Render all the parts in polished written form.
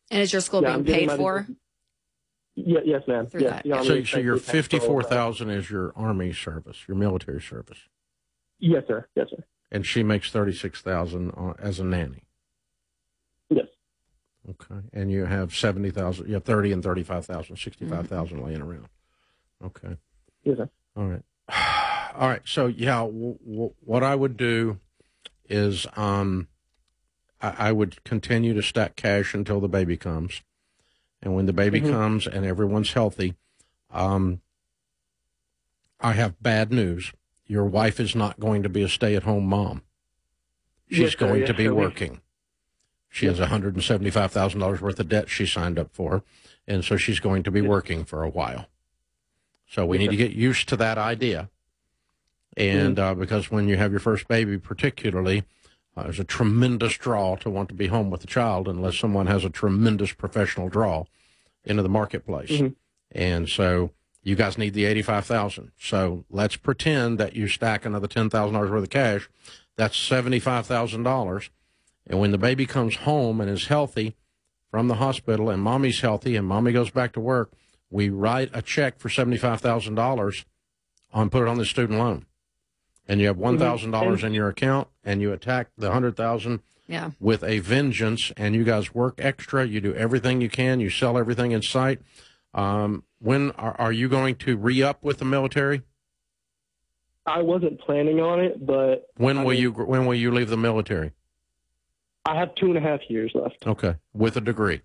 And is your school being paid for? Yes, ma'am. Yes. So your 54,000 is your Army service, your military service. Yes, sir. Yes, sir. And she makes 36,000 as a nanny. Yes. Okay. And you have 70,000. You have 30 and 35,000, 65,000 laying around. Okay. Yes, sir. All right. All right. So what I would do is I would continue to stack cash until the baby comes. And when the baby comes and everyone's healthy, I have bad news. Your wife is not going to be a stay-at-home mom. She's going to be working. She has $175,000 worth of debt she signed up for, and so she's going to be working for a while. So we need to get used to that idea. And because when you have your first baby, particularly, there's a tremendous draw to want to be home with the child unless someone has a tremendous professional draw into the marketplace. And so you guys need the $85,000. So let's pretend that you stack another $10,000 worth of cash. That's $75,000. And when the baby comes home and is healthy from the hospital and mommy's healthy and mommy goes back to work, we write a check for $75,000 and put it on the student loan. And you have $1,000 in your account, and you attack the $100,000 with a vengeance, and you guys work extra. You do everything you can. You sell everything in sight. When are you going to re-up with the military? I wasn't planning on it, but when will you leave the military? I have 2.5 years left. Okay, with a degree.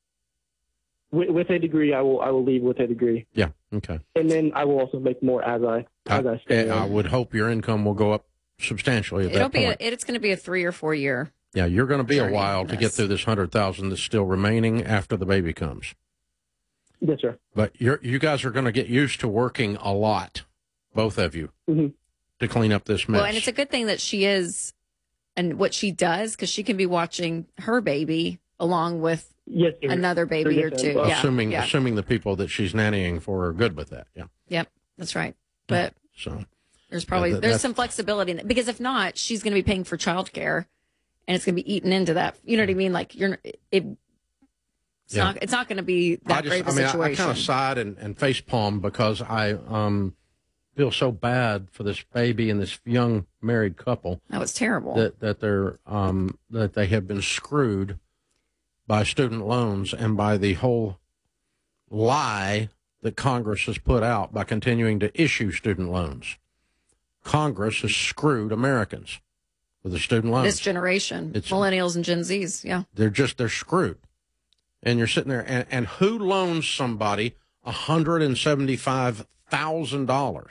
With a degree, I will leave with a degree. Yeah. Okay. And then I will also make more as I stay. I would hope your income will go up substantially at that point. It's going to be a 3 or 4 year. Yeah, you're going to be a while to get through this $100,000 that's still remaining after the baby comes. Yes, sir. But you guys are going to get used to working a lot, both of you, to clean up this mess. Well, and it's a good thing that she is, and what she does, because she can be watching her baby along with another baby or two. Assuming the people that she's nannying for are good with that. Yeah. Yep, that's right. But there's some flexibility in it, because if not, she's going to be paying for childcare, and it's going to be eaten into that. You know what I mean? Like it's not going to be that great of a situation. I kind of sighed and face palmed because I feel so bad for this baby and this young married couple. That was terrible. That they have been screwed by student loans and by the whole lie that Congress has put out by continuing to issue student loans. Congress has screwed Americans with the student loans. This generation, millennials and Gen Zs, they're screwed. And you're sitting there, and who loans somebody $175,000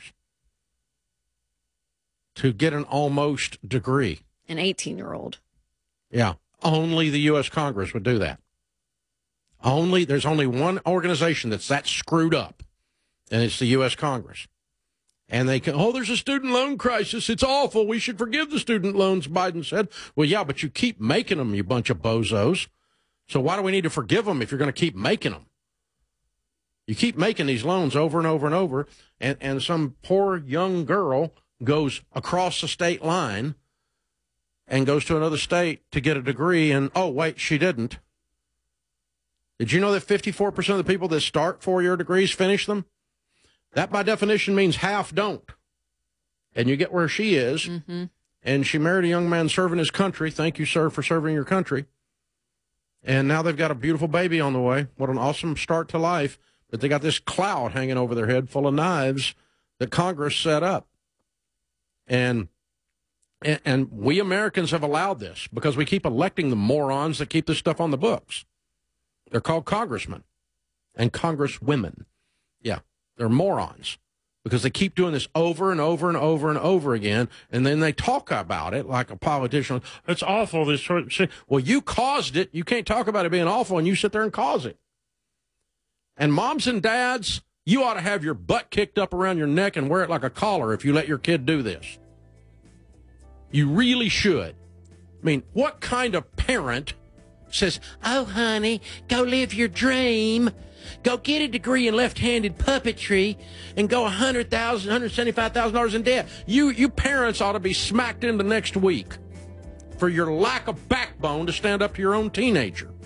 to get an almost degree? An 18-year-old. Yeah. Only the U.S. Congress would do that. There's only one organization that's that screwed up, and it's the U.S. Congress. And they can, there's a student loan crisis. It's awful. We should forgive the student loans, Biden said. Well, yeah, but you keep making them, you bunch of bozos. So why do we need to forgive them if you're going to keep making them? You keep making these loans over and over and over, and some poor young girl goes across the state line and goes to another state to get a degree, and, oh, wait, she didn't. Did you know that 54% of the people that start four-year degrees finish them? That, by definition, means half don't. And you get where she is, and she married a young man serving his country. Thank you, sir, for serving your country. And now they've got a beautiful baby on the way. What an awesome start to life. But they got this cloud hanging over their head full of knives that Congress set up. And we Americans have allowed this because we keep electing the morons that keep this stuff on the books. They're called congressmen and congresswomen. Yeah, they're morons because they keep doing this over and over and over and over again, and then they talk about it like a politician. It's awful. This sort of shit. Well, you caused it. You can't talk about it being awful, and you sit there and cause it. And moms and dads, you ought to have your butt kicked up around your neck and wear it like a collar if you let your kid do this. You really should. I mean, what kind of parent says, oh, honey, go live your dream. Go get a degree in left-handed puppetry and go $100,000, $175,000 in debt. You parents ought to be smacked into next week for your lack of backbone to stand up to your own teenager.